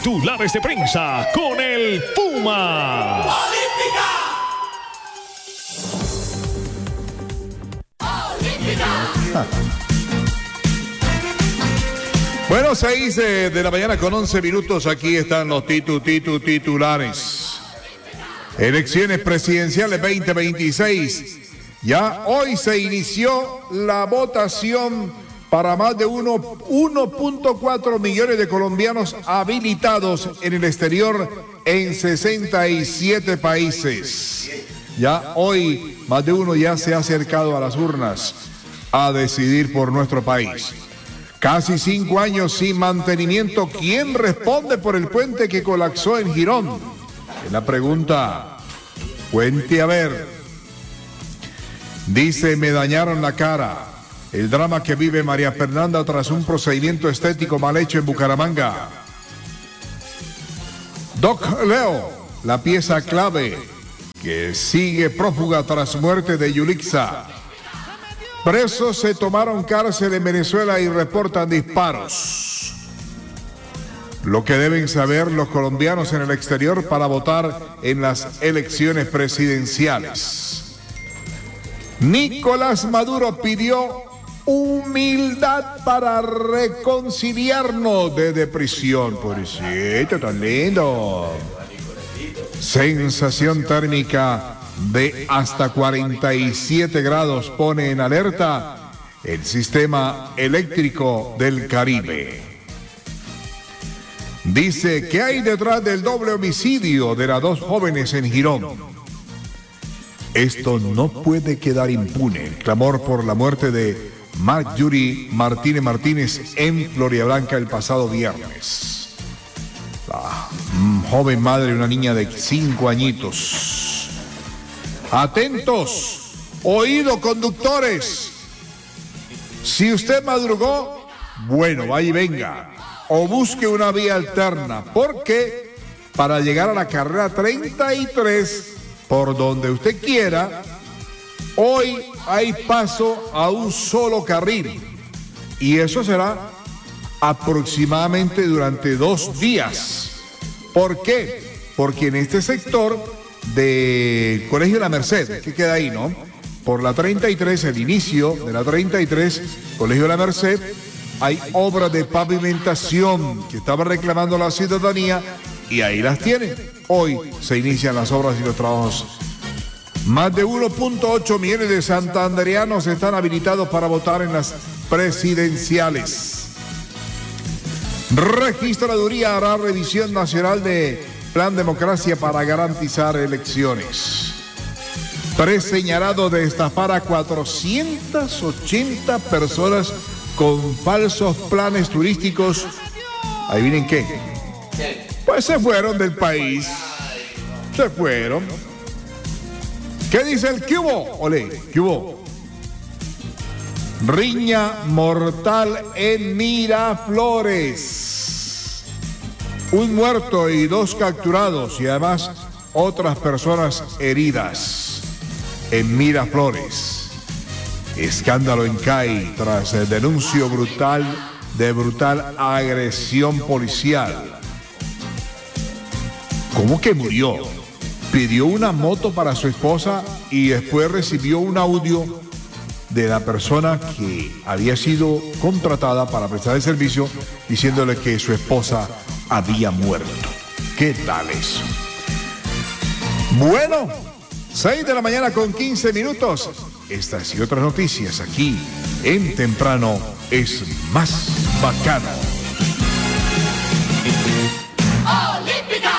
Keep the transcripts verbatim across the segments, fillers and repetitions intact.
Titulares de prensa con el Puma. ¡Olímpica! ¡Olímpica! Bueno, seis de, de la mañana con once minutos. Aquí están los titu, titu, titulares. Elecciones presidenciales veinte veintiséis. Ya hoy se inició la votación para más de uno punto cuatro millones de colombianos habilitados en el exterior en sesenta y siete países. Ya hoy más de uno ya se ha acercado a las urnas a decidir por nuestro país. Casi cinco años sin mantenimiento. ¿Quién responde por el puente que colapsó en Girón? Es la pregunta. Cuente a ver. Dice, me dañaron la cara. El drama que vive María Fernanda tras un procedimiento estético mal hecho en Bucaramanga. Doc Leo, la pieza clave que sigue prófuga tras muerte de Yulixa. Presos se tomaron cárcel en Venezuela y reportan disparos. Lo que deben saber los colombianos en el exterior para votar en las elecciones presidenciales. Nicolás Maduro pidió humildad para reconciliarnos desde prisión. Pobrecito, tan lindo. Sensación térmica de hasta cuarenta y siete grados pone en alerta el sistema eléctrico del Caribe. Dice que hay detrás del doble homicidio de las dos jóvenes en Girón. Esto no puede quedar impune. El clamor por la muerte de Marjorie Martínez Martínez en Floridablanca el pasado viernes. La joven madre de una niña de cinco añitos. Atentos, oído conductores. Si usted madrugó, bueno, vaya y venga. O busque una vía alterna, porque para llegar a la carrera treinta y tres, por donde usted quiera, hoy hay paso a un solo carril. Y eso será aproximadamente durante dos días. ¿Por qué? Porque en este sector del Colegio de la Merced, que queda ahí, ¿no? Por la treinta y tres, el inicio de la treinta y tres, Colegio de la Merced, hay obras de pavimentación que estaba reclamando la ciudadanía y ahí las tienen. Hoy se inician las obras y los trabajos. Más de uno punto ocho millones de santandereanos están habilitados para votar en las presidenciales. Registraduría hará revisión nacional de Plan Democracia para garantizar elecciones. Preseñalado de estafar a cuatrocientas ochenta personas con falsos planes turísticos. ¿Adivinen qué? Pues se fueron del país. Se fueron. ¿Qué dice el que hubo? Ole, ¿qué hubo? Riña mortal en Miraflores. Un muerto y dos capturados y además otras personas heridas en Miraflores. Escándalo en C A I tras el denuncio brutal de brutal agresión policial. ¿Cómo que murió? Pidió una moto para su esposa y después recibió un audio de la persona que había sido contratada para prestar el servicio diciéndole que su esposa había muerto. ¿Qué tal eso? Bueno, seis de la mañana con quince minutos. Estas y otras noticias aquí en Temprano es más bacano. Olímpica.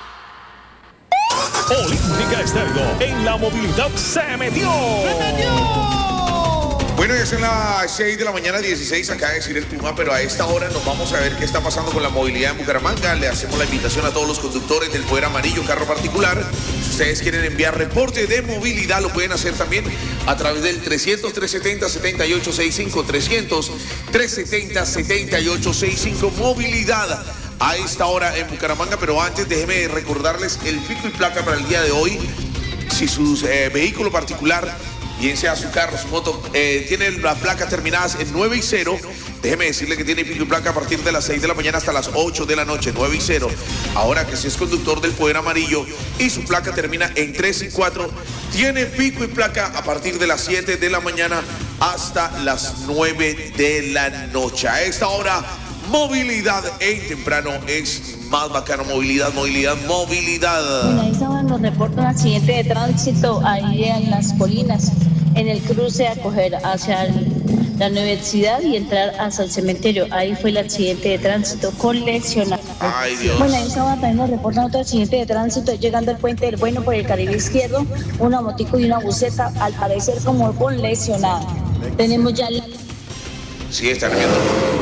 Olímpica Estéreo en la movilidad se metió. Se metió. Bueno, ya son las seis de la mañana, dieciséis, acaba de decir el Puma, pero a esta hora nos vamos a ver qué está pasando con la movilidad en Bucaramanga. Le hacemos la invitación a todos los conductores del Poder Amarillo, carro particular. Si ustedes quieren enviar reporte de movilidad, lo pueden hacer también a través del trescientos, trescientos setenta, setenta y ocho sesenta y cinco, trescientos, trescientos setenta, setenta y ocho sesenta y cinco, movilidad a esta hora en Bucaramanga. Pero antes, déjenme recordarles el pico y placa para el día de hoy. Si su eh, vehículo particular bien sea su carro, su moto, eh, tiene las placas terminadas en nueve y cero. Déjeme decirle que tiene pico y placa a partir de las seis de la mañana hasta las ocho de la noche, nueve y cero. Ahora que si es conductor del Poder Amarillo y su placa termina en tres y cuatro, tiene pico y placa a partir de las siete de la mañana hasta las nueve de la noche. A esta hora, movilidad en temprano es más bacano. Movilidad, movilidad, movilidad. Bueno, ahí estaban los reportes de un accidente de tránsito ahí en las colinas, en el cruce a coger hacia el, la universidad y entrar hacia el cementerio. Ahí fue el accidente de tránsito con lesionado. Ay, Dios. Bueno, ahí estaban también nos reportan otro accidente de tránsito llegando al puente del Bueno por el carril izquierdo, una motico y una buseta, al parecer como con lesionado. Tenemos ya... Sí, están enviando.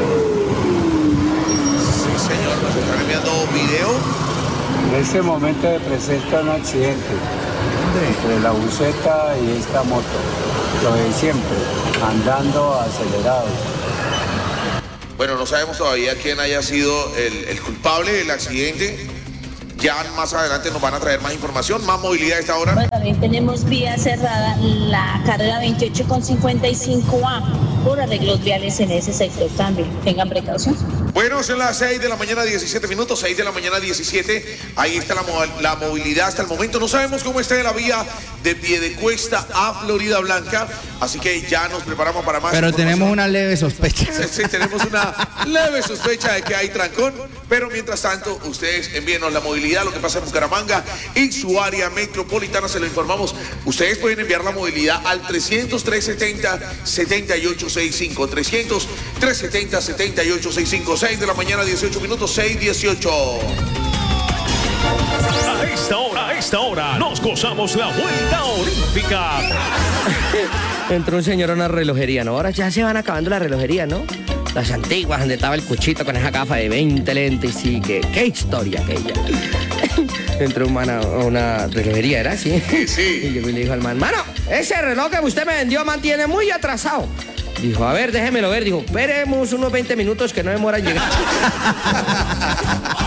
Sí, señor, nos están enviando video. En este momento se presenta un accidente entre la buseta y esta moto. Lo de siempre, andando acelerado. Bueno, no sabemos todavía quién haya sido el, el culpable del accidente. Ya más adelante nos van a traer más información, más movilidad a esta hora. Bueno, también tenemos vía cerrada, la carrera veintiocho con cincuenta y cinco A, por arreglos viales en ese sector también. Tengan precaución. Bueno, son las seis de la mañana, diecisiete minutos, seis de la mañana, diecisiete. Ahí está la, la movilidad hasta el momento. No sabemos cómo está la vía de Piedecuesta a Florida Blanca, así que ya nos preparamos para más. Pero tenemos una leve sospecha. Sí, tenemos una leve sospecha de que hay trancón, pero mientras tanto, ustedes envíenos la movilidad, lo que pasa en Bucaramanga y su área metropolitana, se lo informamos. Ustedes pueden enviar la movilidad al trescientos, trescientos setenta, setenta y ocho sesenta y cinco, trescientos, trescientos setenta, setenta y ocho sesenta y cinco, seis de la mañana, dieciocho minutos, seis dieciocho. A esta hora, a esta hora, nos gozamos la vuelta olímpica. Entró un señor a una relojería, ¿no? Ahora ya se van acabando las relojerías, ¿no? Las antiguas, donde estaba el cuchito con esa gafa de veinte lentes, y sí, que qué historia aquella. Entró un man a una relojería, ¿era así? Sí, sí. Y llegó y le dijo al man, mano, ese reloj que usted me vendió mantiene muy atrasado. Dijo, a ver, déjemelo ver. Dijo, esperemos unos veinte minutos que no demora en llegar.